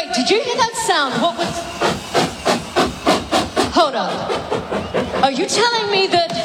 Wait, did you hear that sound? What was... Hold up. Are you telling me that